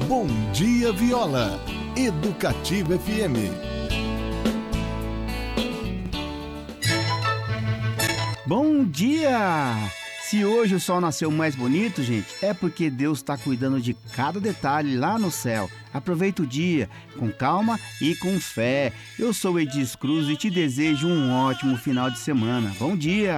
Bom Dia Viola, Educativa FM. Bom dia! Se hoje o sol nasceu mais bonito, gente, é porque Deus está cuidando de cada detalhe lá no céu. Aproveita o dia com calma e com fé. Eu sou Edis Cruz e te desejo um ótimo final de semana. Bom dia!